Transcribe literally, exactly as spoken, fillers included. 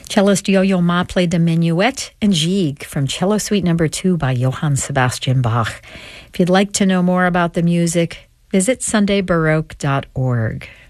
Cellist Yo-Yo Ma played the Minuet and Gigue from Cello Suite Number two by Johann Sebastian Bach. If you'd like to know more about the music, visit sunday baroque dot org.